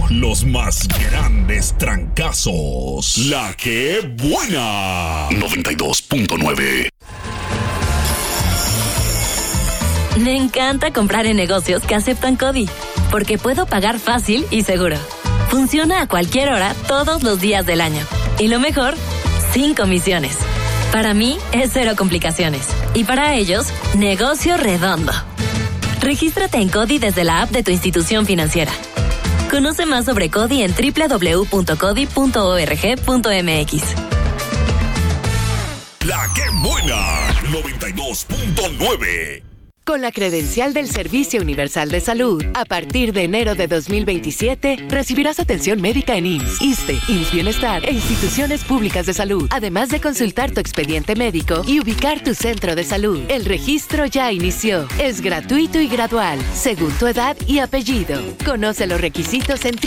Los más grandes trancazos. La que buena. 92.9. Me encanta comprar en negocios que aceptan CODI, porque puedo pagar fácil y seguro. Funciona a cualquier hora, todos los días del año. Y lo mejor, sin comisiones. Para mí, es cero complicaciones. Y para ellos, negocio redondo. Regístrate en CODI desde la app de tu institución financiera. Conoce más sobre CODI en www.codi.org.mx. La que buena. 92.9. Con la credencial del Servicio Universal de Salud, a partir de enero de 2027, recibirás atención médica en IMSS, ISSSTE, IMSS Bienestar e instituciones públicas de salud, además de consultar tu expediente médico y ubicar tu centro de salud. El registro ya inició. Es gratuito y gradual, según tu edad y apellido. Conoce los requisitos en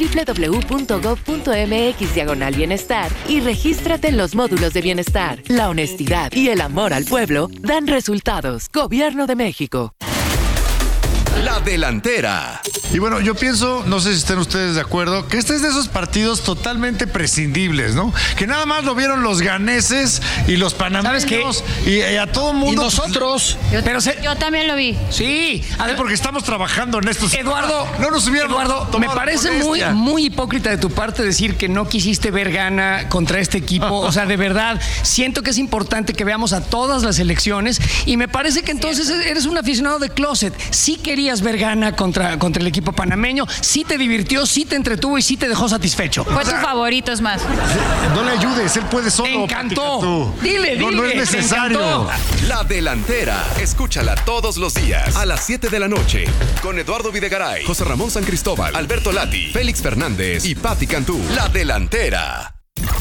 www.gov.mx/bienestar y regístrate en los módulos de bienestar. La honestidad y el amor al pueblo dan resultados. Gobierno de México. La delantera. Y bueno, yo pienso, no sé si estén ustedes de acuerdo, que este es de esos partidos totalmente prescindibles, ¿no? Que nada más lo vieron los ganeses y los panameños. ¿Sabes qué? Y a todo mundo. Y nosotros. Yo también lo vi. Sí. Porque estamos trabajando en estos. Eduardo, no nos hubieran me parece muy hipócrita de tu parte decir que no quisiste ver gana contra este equipo. O sea, de verdad, siento que es importante que veamos a todas las selecciones y me parece que entonces eres un aficionado de closet. Sí querías ver gana contra el equipo panameño, sí te divirtió, sí te entretuvo y sí te dejó satisfecho. Fue tu favorito, es más. No le ayudes, él puede solo. Me encantó. Dile. No es necesario. La delantera. Escúchala todos los días a las 7 de la noche con Eduardo Videgaray, José Ramón San Cristóbal, Alberto Lati, Félix Fernández y Pati Cantú. La delantera.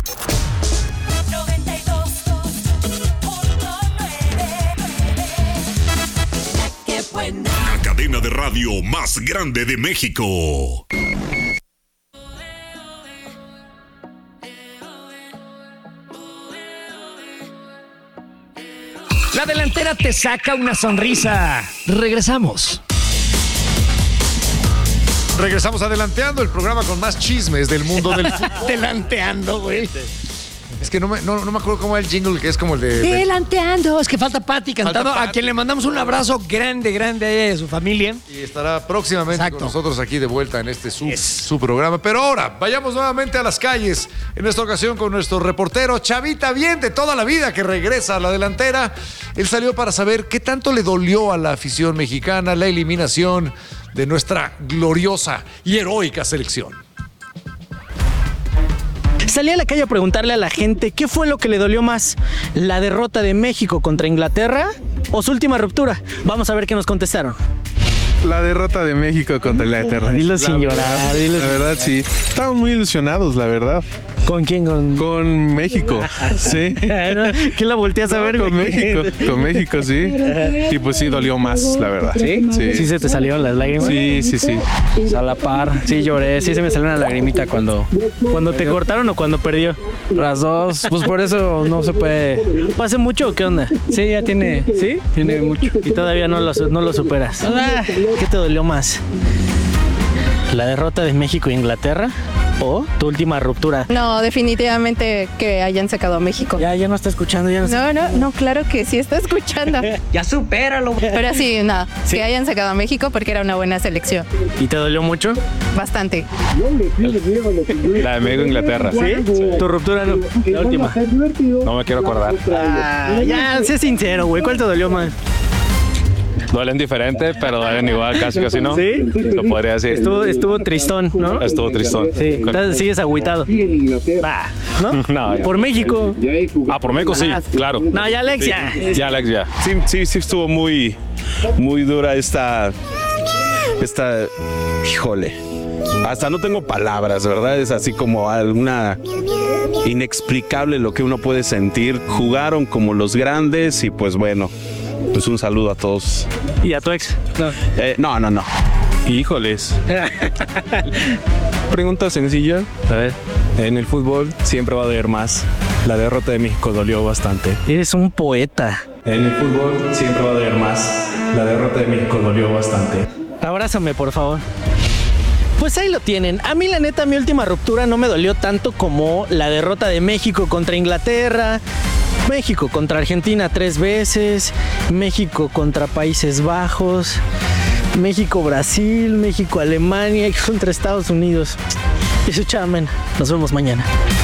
La cadena de radio más grande de México. La delantera te saca una sonrisa. Regresamos. Regresamos a Delanteando, el programa con más chismes del mundo del fútbol. Delanteando, güey. Es que no me acuerdo cómo es el jingle, que es como el de... Delanteando. Es que falta Pati cantando, a quien le mandamos un abrazo grande a ella y a su familia. Y estará próximamente con nosotros aquí de vuelta en este su programa. Pero ahora, vayamos nuevamente a las calles. En esta ocasión con nuestro reportero Chavita Bien, de toda la vida, que regresa a la delantera. Él salió para saber qué tanto le dolió a la afición mexicana la eliminación de nuestra gloriosa y heroica selección. Salí a la calle a preguntarle a la gente qué fue lo que le dolió más, la derrota de México contra Inglaterra o su última ruptura. Vamos a ver qué nos contestaron. La derrota de México contra Inglaterra. Dilo sin llorar. La verdad, sí. Estamos muy ilusionados, la verdad. ¿Con quién? Con México. Sí. ¿Qué la volteas a ver? Con México. Con México, sí. Y pues sí, dolió más, la verdad. ¿Sí? Sí se te salieron las lágrimas. Sí. A la par. Sí, lloré. Sí se me salió una lagrimita cuando te cortaron o cuando perdió. Las dos. Pues por eso no se puede. ¿Hace mucho o qué onda? Sí, ya tiene. ¿Sí? Tiene mucho. Y todavía no lo superas. ¿Qué te dolió más? ¿La derrota de México e Inglaterra o tu última ruptura? No, definitivamente que hayan sacado a México. Ya no está escuchando. No, claro que sí está escuchando. Ya supéralo. Pero sí, que hayan sacado a México porque era una buena selección. ¿Y te dolió mucho? Bastante. La de México e Inglaterra. ¿Sí? ¿Tu ruptura no? La última. No me quiero acordar. Ya, sé sincero, güey. ¿Cuál te dolió más? Duelen diferente, pero duelen igual, casi ¿no? ¿Sí? Lo podría decir. Estuvo tristón, ¿no? Estuvo tristón. Sí. Entonces sigues agüitado. ¿No? No, ya. Por México. Por México sí, claro. No, ya Alex, ya. Ya Alex, ya. Sí estuvo muy dura esta... Híjole. Hasta no tengo palabras, ¿verdad? Es así como alguna inexplicable lo que uno puede sentir. Jugaron como los grandes y pues bueno, pues un saludo a todos. ¿Y a tu ex? No. Híjoles. Pregunta sencilla. A ver. En el fútbol siempre va a doler más. La derrota de México dolió bastante. Eres un poeta. En el fútbol siempre va a doler más. La derrota de México dolió bastante. Abrázame, por favor. Pues ahí lo tienen. A mí, la neta, mi última ruptura no me dolió tanto como la derrota de México contra Inglaterra, México contra Argentina 3 veces, México contra Países Bajos, México-Brasil, México-Alemania y contra Estados Unidos. Y su chamen. Nos vemos mañana.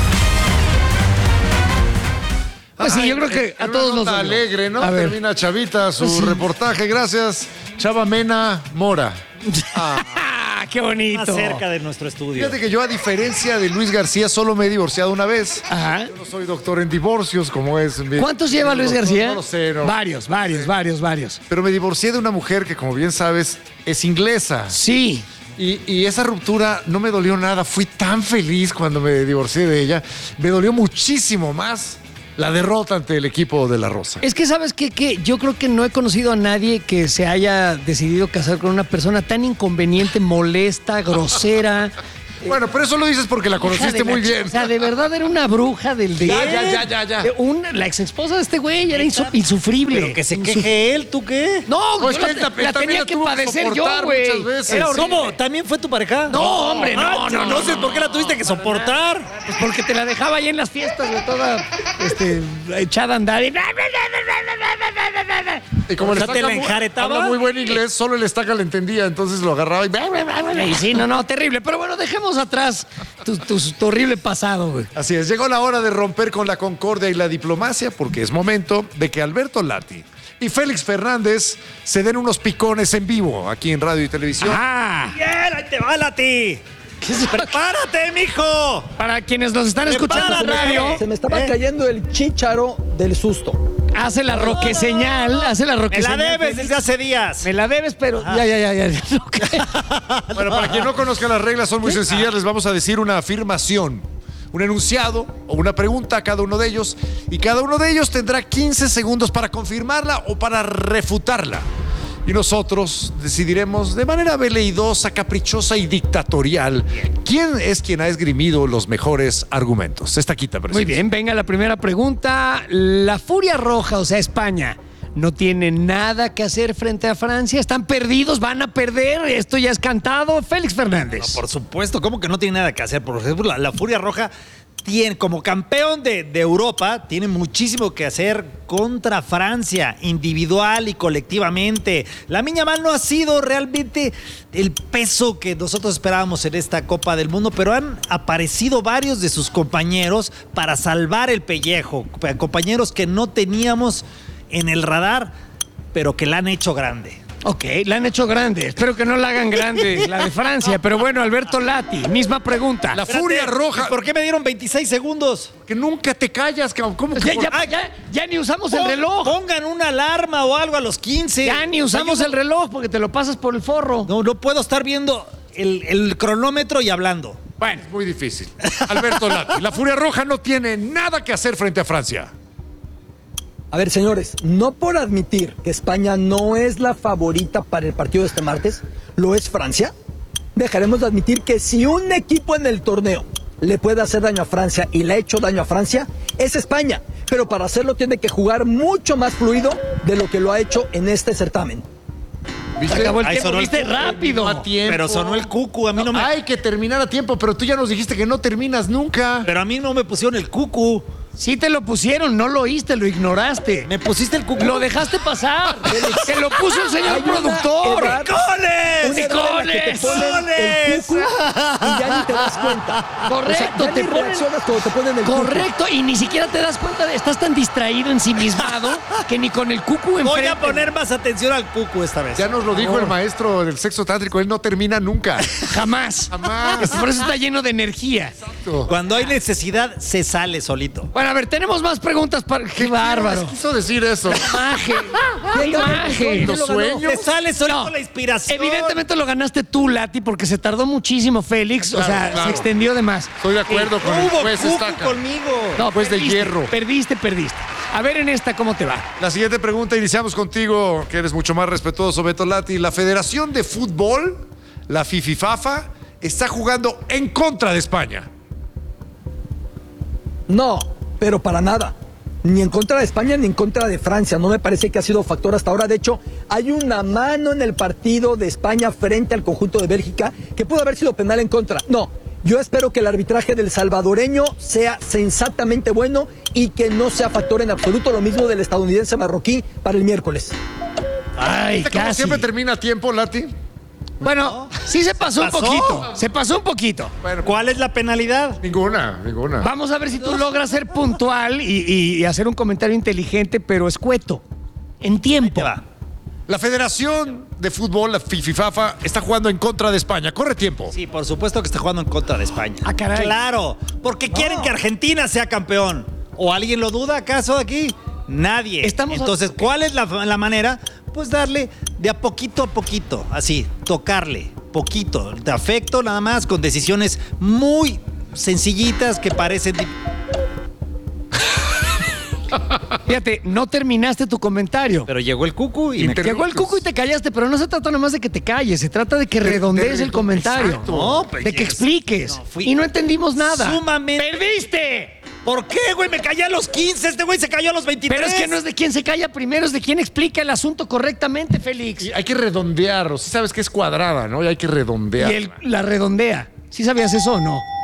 Pues sí, yo creo que a todos nos alegre, ¿no? Termina Chavita su reportaje. Gracias, Chava Mena Mora. ¡Qué bonito! Más cerca de nuestro estudio. Fíjate que yo, a diferencia de Luis García, solo me he divorciado una vez. Ajá. Yo no soy doctor en divorcios, como es. ¿Cuántos lleva Luis García? No lo sé, no. Varios. Pero me divorcié de una mujer que, como bien sabes, es inglesa. Sí. Y esa ruptura no me dolió nada. Fui tan feliz cuando me divorcié de ella. Me dolió muchísimo más la derrota ante el equipo de La Rosa. Es que, ¿sabes qué? Que yo creo que no he conocido a nadie que se haya decidido casar con una persona tan inconveniente, molesta, grosera. Bueno, pero eso lo dices porque la conociste muy bien. O sea, de verdad era una bruja del día. Ya. La ex esposa de este güey era insufrible. Pero que se queje él, ¿tú qué? No, yo la tenía que padecer yo, güey. ¿Cómo? ¿También fue tu pareja? No, hombre, no. Entonces, ¿por qué la tuviste que soportar? Pues porque te la dejaba ahí en las fiestas de toda echada a andar. Y como te la enjaretaba. Habla muy buen inglés, solo el estaca le entendía, entonces lo agarraba y... Sí, no, terrible. Pero bueno, dejemos atrás tu horrible pasado, güey. Así es, llegó la hora de romper con la concordia y la diplomacia, porque es momento de que Alberto Lati y Félix Fernández se den unos picones en vivo aquí en radio y televisión. ¡Bien! ¡Ahí te va, Lati! ¡Prepárate, mijo! Para quienes nos están escuchando en radio, se me estaba cayendo el chícharo del susto. Hace la roque señal. Me la debes desde hace días. Me la debes, pero ya. Bueno, para quien no conozca las reglas, son muy sencillas. Les vamos a decir una afirmación, un enunciado o una pregunta a cada uno de ellos, y cada uno de ellos tendrá 15 segundos para confirmarla o para refutarla. Y nosotros decidiremos de manera veleidosa, caprichosa y dictatorial quién es quien ha esgrimido los mejores argumentos. Esta quita, presidente. Muy bien, venga la primera pregunta. La Furia Roja, o sea, España, no tiene nada que hacer frente a Francia. Están perdidos, van a perder. Esto ya es cantado. Félix Fernández. No, por supuesto, ¿cómo que no tiene nada que hacer? Por ejemplo, la Furia Roja tiene, como campeón de Europa, tiene muchísimo que hacer contra Francia, individual y colectivamente. Lamine Yamal no ha sido realmente el peso que nosotros esperábamos en esta Copa del Mundo, pero han aparecido varios de sus compañeros para salvar el pellejo. Compañeros que no teníamos en el radar, pero que la han hecho grande. Ok, la han hecho grande. Espero que no la hagan grande, la de Francia. Pero bueno, Alberto Lati, misma pregunta. La Furia Roja. ¿Por qué me dieron 26 segundos? Que nunca te callas. ¿Cómo que ya ni usamos el reloj. Pongan una alarma o algo a los 15. Ya ni usamos el reloj porque te lo pasas por el forro. No puedo estar viendo el cronómetro y hablando. Bueno, es muy difícil. Alberto Lati, la Furia Roja no tiene nada que hacer frente a Francia. A ver, señores, no por admitir que España no es la favorita para el partido de este martes, lo es Francia, dejaremos de admitir que si un equipo en el torneo le puede hacer daño a Francia y le ha hecho daño a Francia, es España. Pero para hacerlo tiene que jugar mucho más fluido de lo que lo ha hecho en este certamen. ¿Viste? Acabó el tiempo, viste rápido. Pero sonó el cucu, a mí no me... Hay que terminar a tiempo, pero tú ya nos dijiste que no terminas nunca. Pero a mí no me pusieron el cucu. Sí te lo pusieron, no lo oíste, lo ignoraste. Me pusiste el cucu. Lo dejaste pasar. Se lo puso el señor productor. ¡Nicoles! ¡Nicoles! El cucu y ya ni te das cuenta. Correcto, o sea, te reaccionas cuando te ponen el correcto, cucu. Y ni siquiera te das cuenta de estás tan distraído, ensimismado, que ni con el cucu enfrente. Voy a poner más atención al cucu esta vez. Ya nos lo dijo el maestro del sexo tántrico, él no termina nunca. Jamás. Por eso está lleno de energía. Exacto. Cuando hay necesidad, se sale solito. Bueno, a ver, tenemos más preguntas para... ¡Qué bárbaro! Quiso decir eso. ¡Qué imagen! Los sueños. Te sale solito la inspiración. Evidentemente lo ganaste tú, Lati, porque se tardó muchísimo Félix. Claro. Se extendió de más. Estoy de acuerdo con el juez Estaca. Conmigo. No, juez de hierro. Perdiste. A ver en esta, ¿cómo te va? La siguiente pregunta, iniciamos contigo, que eres mucho más respetuoso, Beto Lati. La Federación de Fútbol, la FIFIFAFA, está jugando en contra de España. No, pero para nada. ni en contra de España ni en contra de Francia. No me parece que ha sido factor hasta ahora. De hecho, hay una mano en el partido de España frente al conjunto de Bélgica que pudo haber sido penal en contra. No, yo espero que el arbitraje del salvadoreño sea sensatamente bueno y que no sea factor en absoluto. Lo mismo del estadounidense marroquí para el miércoles. Ay, casi. Siempre termina a tiempo, Lati. Bueno, sí se pasó un poquito. Se pasó un poquito. Bueno, ¿cuál es la penalidad? Ninguna. Vamos a ver si tú logras ser puntual y hacer un comentario inteligente, pero escueto. En tiempo. La Federación de Fútbol, la FIFA, está jugando en contra de España. Corre tiempo. Sí, por supuesto que está jugando en contra de España. Ah, caray. Claro, porque quieren que Argentina sea campeón. ¿O alguien lo duda acaso aquí? Nadie. Entonces, ¿cuál es la manera? Pues darle de a poquito, así, tocarle, poquito, de afecto nada más, con decisiones muy sencillitas que parecen... Fíjate, no terminaste tu comentario. Pero llegó el Cucu y llegó el Cucu y te callaste, pero no se trata nomás de que te calles, se trata de que redondees el comentario. No, pues de que expliques. Y no entendimos nada. Sumamente... ¡Perdiste! ¿Por qué, güey? Me callé a los 15, este güey se cayó a los 23. Pero es que no es de quien se calla primero, es de quien explica el asunto correctamente, Félix. Y hay que redondearlo. Sí sabes que es cuadrada, ¿no? Y hay que redondear. Y la redondea. ¿Sí sabías eso o no?